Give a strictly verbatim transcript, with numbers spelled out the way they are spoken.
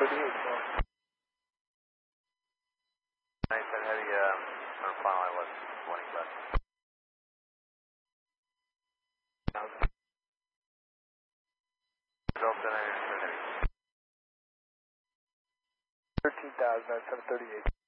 thirty-eight. Nice and heavy, um, on final line was twenty left. Delta nine heavy. thirteen thousand, seven thirty-eight.